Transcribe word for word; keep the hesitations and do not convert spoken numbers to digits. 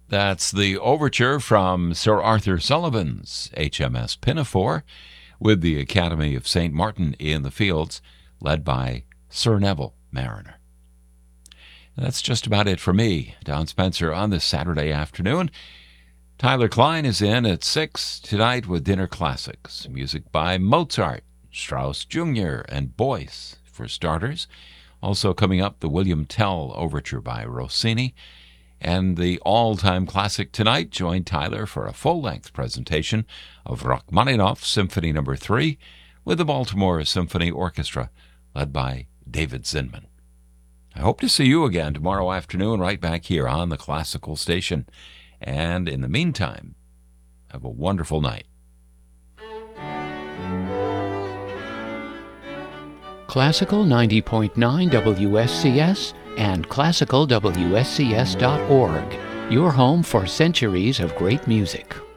That's the overture from Sir Arthur Sullivan's H M S Pinafore with the Academy of Saint Martin in the fields, led by Sir Neville Mariner. That's just about it for me, Don Spencer, on this Saturday afternoon. Tyler Klein is in at six tonight with Dinner Classics, music by Mozart, Strauss Junior, and Boyce, for starters. Also coming up, the William Tell Overture by Rossini. And the all-time classic tonight joined Tyler for a full-length presentation of Rachmaninoff Symphony Number three with the Baltimore Symphony Orchestra, led by David Zinman. I hope to see you again tomorrow afternoon right back here on the Classical Station. And in the meantime, have a wonderful night. Classical ninety point nine W S C S and classical W S C S dot org, your home for centuries of great music.